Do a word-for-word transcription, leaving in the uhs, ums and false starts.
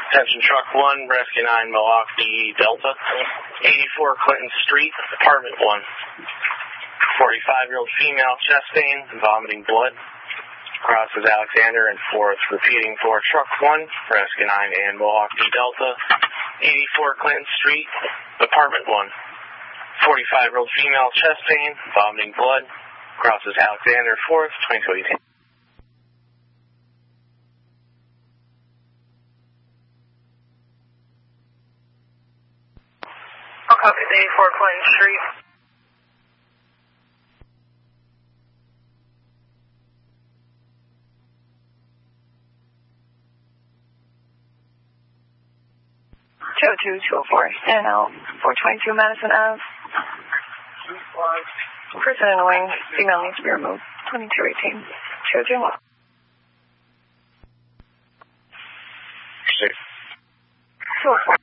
Attention Truck one, Rescue nine, Milwaukee Delta. eighty-four Clinton Street, Apartment one. forty-five-year-old female, chest pain, vomiting blood. Crosses Alexander and fourth, repeating for Truck one, Rescue nine, and Milwaukee Delta. eighty-four Clinton Street, Apartment one. forty-five-year-old female, chest pain, vomiting blood. Crosses Alexander, fourth, twenty-two eighteen. I'll copy eighty-four Clinton Street. two oh two, two oh four, in and out, four twenty-two Madison Avenue. Person in the wing, female needs to be removed, twenty-two eighteen, two oh two. Six. two oh four.